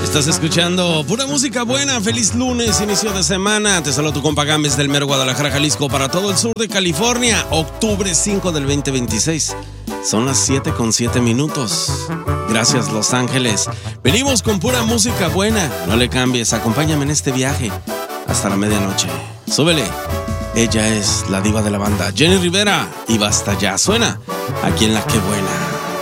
Estás escuchando pura música buena. Feliz lunes, inicio de semana. Te saludo tu compa Gámez del mero Guadalajara, Jalisco, para todo el sur de California. Octubre 5 del 2026. Son las 7:07. Gracias, Los Ángeles. Venimos con pura música buena. No le cambies, acompáñame en este viaje hasta la medianoche. Súbele. Ella es la diva de la banda, Jenny Rivera, y basta ya. Suena aquí en La Que Buena.